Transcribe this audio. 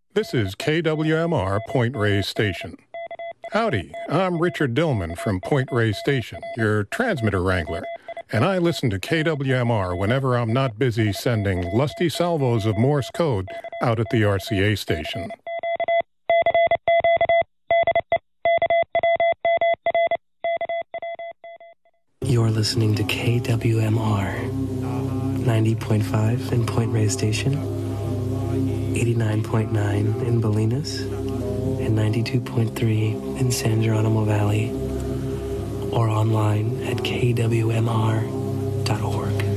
This is KWMR Point Reyes Station. Howdy, I'm Richard Dillman from Point Reyes Station, your transmitter wrangler, and I listen to KWMR whenever I'm not busy sending lusty salvos of Morse code out at the RCA station. You're listening to KWMR 90.5 in Point Reyes Station, 89.9 in Bolinas, and 92.3 in San Geronimo Valley, or online at kwmr.org.